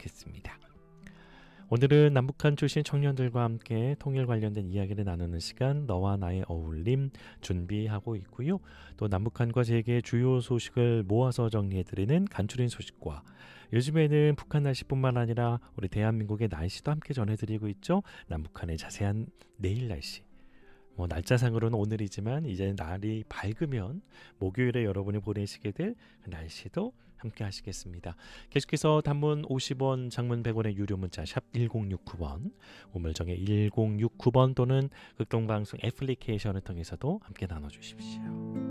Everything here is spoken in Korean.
좋겠습니다. 오늘은 남북한 출신 청년들과 함께 통일 관련된 이야기를 나누는 시간 너와 나의 어울림 준비하고 있고요. 또 남북한과 세계의 주요 소식을 모아서 정리해드리는 간추린 소식과 요즘에는 북한 날씨뿐만 아니라 우리 대한민국의 날씨도 함께 전해드리고 있죠. 남북한의 자세한 내일 날씨. 날짜상으로는 오늘이지만 이제 날이 밝으면 목요일에 여러분이 보내시게 될 그 날씨도 함께 하시겠습니다. 계속해서 단문 50원, 장문 100원의 유료 문자 샵 1069번, 우물정의 1069번 또는 극동방송 애플리케이션을 통해서도 함께 나눠주십시오.